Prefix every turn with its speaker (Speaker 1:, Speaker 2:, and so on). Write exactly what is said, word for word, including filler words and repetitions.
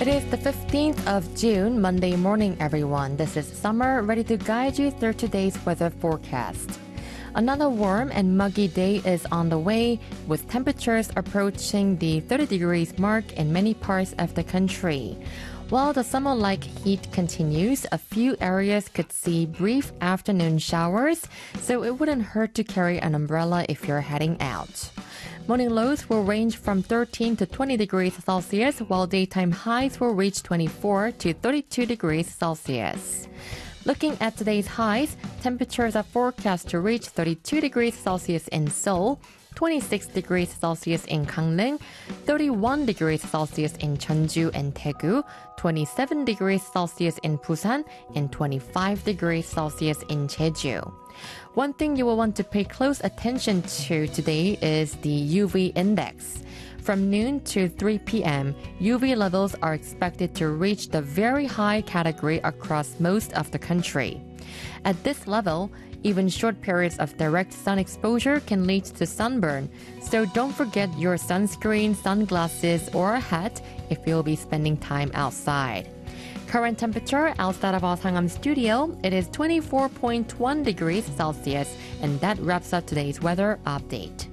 Speaker 1: It is the fifteenth of June, Monday morning, everyone. This is Summer, ready to guide you through today's weather forecast. Another warm and muggy day is on the way, with temperatures approaching the thirty degrees mark in many parts of the country. While the summer-like heat continues, a few areas could see brief afternoon showers, so it wouldn't hurt to carry an umbrella if you're heading out. Morning lows will range from thirteen to twenty degrees Celsius, while daytime highs will reach twenty-four to thirty-two degrees Celsius. Looking at today's highs, temperatures are forecast to reach thirty-two degrees Celsius in Seoul, twenty-six degrees Celsius in Gangneung, thirty-one degrees Celsius in Jeonju and Daegu, twenty-seven degrees Celsius in Busan, and twenty-five degrees Celsius in Jeju. One thing you will want to pay close attention to today is the U V index. From noon to three p.m., U V levels are expected to reach the very high category across most of the country. At this level, even short periods of direct sun exposure can lead to sunburn, so don't forget your sunscreen, sunglasses, or a hat if you'll be spending time outside. Current temperature outside of our Sangam studio, it is twenty-four point one degrees Celsius, and that wraps up today's weather update.